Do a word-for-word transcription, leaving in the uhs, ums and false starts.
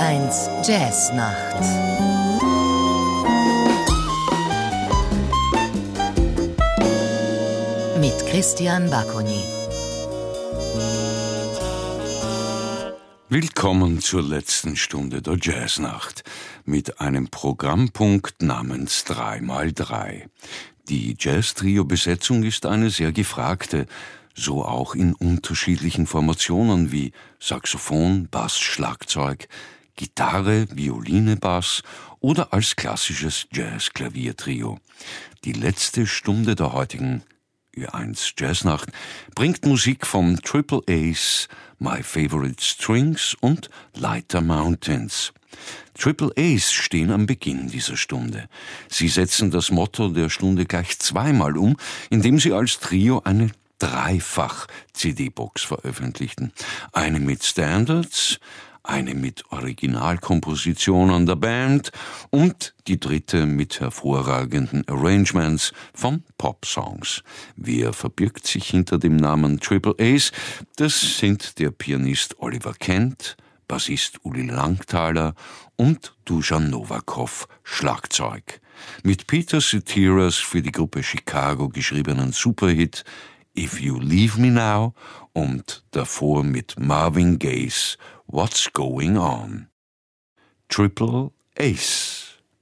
eins Jazznacht. Mit Christian Baconi. Willkommen zur letzten Stunde der Jazznacht mit einem Programmpunkt namens drei mal drei. Die Jazz-Trio-Besetzung ist eine sehr gefragte, so auch in unterschiedlichen Formationen wie Saxophon, Bass, Schlagzeug, Gitarre, Violine, Bass oder als klassisches Jazz-Klaviertrio. Die letzte Stunde der heutigen Ü eins Jazznacht bringt Musik von Triple Ace, My Favorite Strings und Lighter Mountains. Triple Ace stehen am Beginn dieser Stunde. Sie setzen das Motto der Stunde gleich zweimal um, indem sie als Trio eine Dreifach-C D-Box veröffentlichten. Eine mit Standards, eine mit Originalkompositionen der Band und die dritte mit hervorragenden Arrangements von Pop-Songs. Wer verbirgt sich hinter dem Namen Triple Ace? Das sind der Pianist Oliver Kent, Bassist Uli Langthaler und Dusan Novakov, Schlagzeug. Mit Peter Cetera für die Gruppe Chicago geschriebenen Superhit If You Leave Me Now und davor mit Marvin Gaye's What's Going On. Triple Ace.